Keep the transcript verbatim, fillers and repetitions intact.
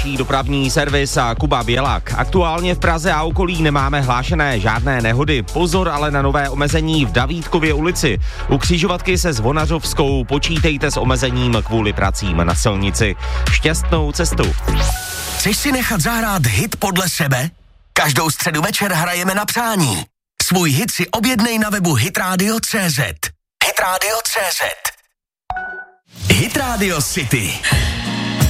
přináší dopravní servis a Kuba Bělak. Aktuálně v Praze a okolí nemáme hlášené žádné nehody. Pozor ale na nové omezení v Davítkově ulici. U křižovatky se Zvonařovskou počítejte s omezením kvůli pracím na silnici. Šťastnou cestu. Chceš si nechat zahrát hit podle sebe? Každou středu večer hrajeme na přání. Svůj hit si objednej na webu hitradio tečka cé zet. hitradio tečka cé zet. Hit Radio City.